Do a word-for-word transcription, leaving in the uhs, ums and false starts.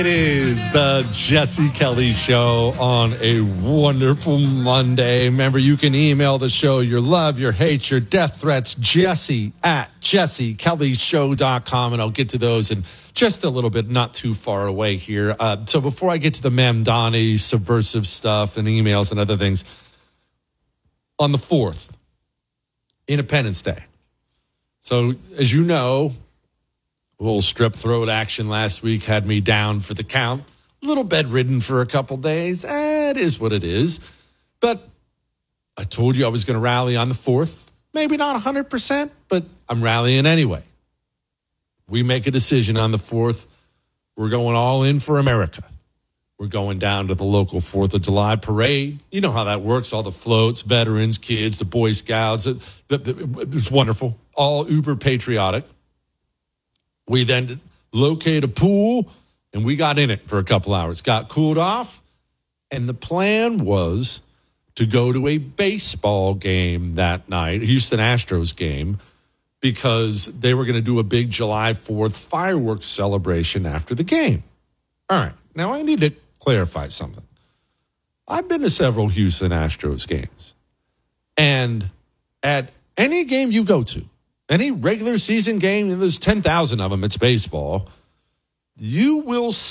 It is the Jesse Kelly Show on a wonderful Monday. Remember, you can email the show your love, your hate, your death threats, Jesse at jesse kelly show dot com, and I'll get to those in just a little bit, not too far away here. Uh, so before I get to the Mamdani subversive stuff and emails and other things, on the fourth, Independence Day. So, as you know, a little strep throat action last week had me down for the count. A little bedridden for a couple days. Eh, it is what it is. But I told you I was going to rally on the fourth. Maybe not one hundred percent, but I'm rallying anyway. We make a decision on the fourth. We're going all in for America. We're going down to the local fourth of July parade. You know how that works. All the floats, veterans, kids, the Boy Scouts. It, it, it's wonderful. All uber patriotic. We then locate a pool, and we got in it for a couple hours. Got cooled off, and the plan was to go to a baseball game that night, a Houston Astros game, because they were going to do a big July fourth fireworks celebration after the game. All right, now I need to clarify something. I've been to several Houston Astros games, and at any game you go to, any regular season game, and there's ten thousand of them, it's baseball, you will